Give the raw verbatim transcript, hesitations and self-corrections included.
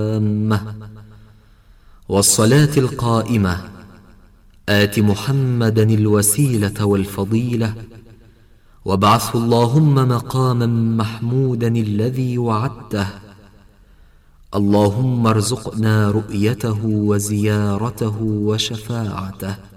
والصلاة القائمة آت محمدا الوسيلة والفضيلة وابعثه اللهم مقاما محمودا الذي وعدته. اللهم ارزقنا رؤيته وزيارته وشفاعته.